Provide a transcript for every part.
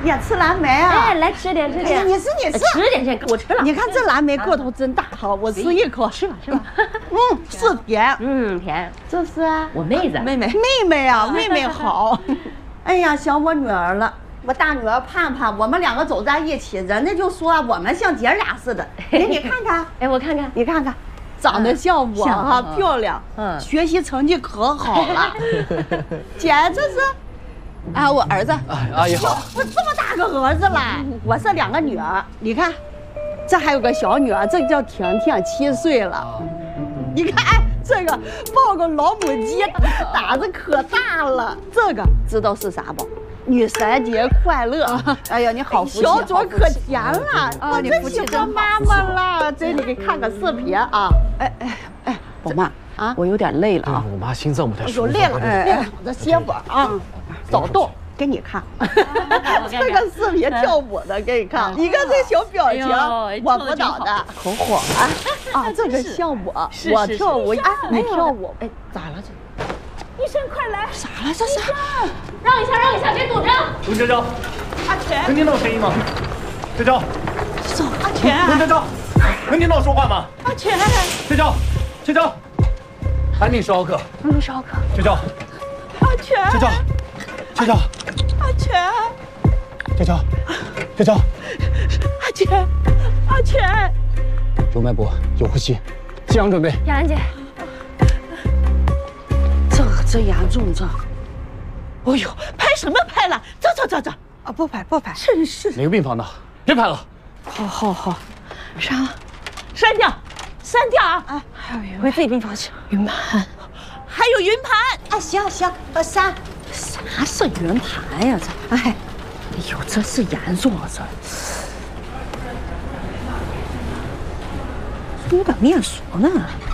呀，吃蓝莓啊！ 哎，来吃点，吃点。 你吃， 吃点去，我吃了。 你看这蓝莓个头真大，好，我吃一口。 吃吧，吃吧。 是甜。 甜。 这是我妹子。 妹妹啊，妹妹好。哎呀，想我女儿了。我大女儿盼盼，我们两个走在一起，人家就说我们像姐俩似的。给你看看， 哎，我看看， 你看看，长得像我哈，漂亮，学习成绩可好了。姐，这是，啊，我儿子。 阿姨好。 我这么大个儿子了，我是2个女儿，你看，这还有个小女儿，这叫甜甜，7岁了。你看，哎，这个抱个老母鸡，胆子可大了。这个知道是啥不？女神节快乐！哎呀，你好福气，小嘴可甜了，我真喜欢妈妈了。这你给看个视频啊！哎，宝妈啊，我有点累了啊。 我妈心脏不太舒服。 累了，躺着歇会儿啊，少动。给你看，这个视频跳舞的，给你看，你看这小表情，我辅导的，可火啊！这个像我跳舞，哎，你跳舞，哎，咋了这？ 医生，快来！ 咋了这是？ 让一下，别堵着。 卢娇娇， 阿全， 能听到声音吗？娇娇， 阿全， 卢娇娇，能听到我说话吗？ 阿全， 娇娇，安利12克。娇娇， 阿全， 娇娇， 阿全， 娇娇， 阿全， 有脉搏，有呼吸，机长准备。 雅兰姐。 这严重这， 哎呦，拍什么拍了？这啊，不拍， 真是哪个病房的？别拍了。 好， 删掉啊！ 哎，还有回自己病房去。 云盘，还有云盘。 哎，行，删。啥是云盘呀？这，哎呦，这是严重啊这有点面熟呢。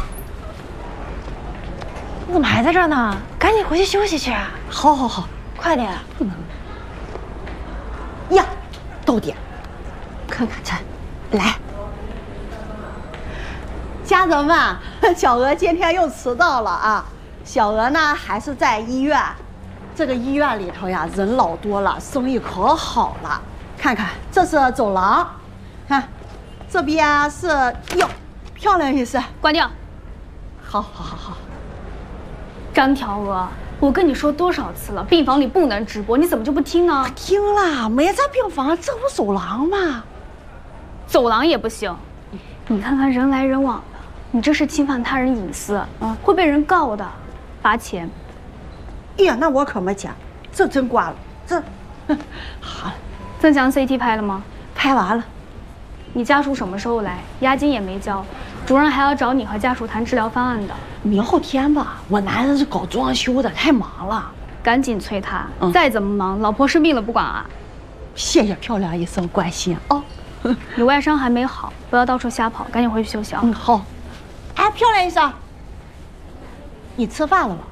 你怎么还在这儿呢？赶紧回去休息去。 好， 快点。 不能呀，到点，看看这，来，家人们，小娥今天又迟到了啊。小娥呢还是在医院，这个医院里头呀人老多了，生意可好了。看看这是走廊，看这边是哟，漂亮医生， 关掉。 好。 张条娥，我跟你说多少次了，病房里不能直播，你怎么就不听呢？ 听了，没在病房，这不走廊吗？ 走廊也不行，你看看人来人往的，你这是侵犯他人隐私啊，会被人告的，罚钱。 哎呀，那我可没钱，这真挂了，这，好了。 增强 CT 拍了吗？ 拍完了。 你家属什么时候来？押金也没交，主任还要找你和家属谈治疗方案的。 明后天吧，我男人是搞装修的，太忙了， 赶紧催他。再怎么忙，老婆生病了不管啊。 谢谢漂亮医生关心哦。 你外伤还没好，不要到处瞎跑，赶紧回去休息啊。 好。哎，漂亮医生，你吃饭了吗？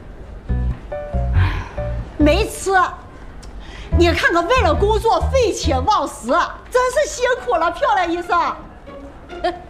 没吃。你看看，为了工作废寝忘食，真是辛苦了，漂亮医生。